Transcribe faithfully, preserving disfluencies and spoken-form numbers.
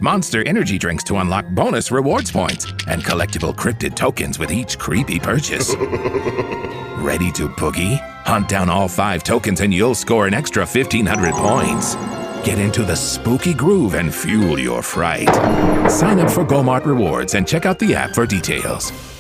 Monster energy drinks to unlock bonus rewards points, and collectible cryptid tokens with each creepy purchase. Ready to boogie? Hunt down all five tokens and you'll score an extra fifteen hundred points. Get into the spooky groove and fuel your fright. Sign up for GoMart Rewards and check out the app for details.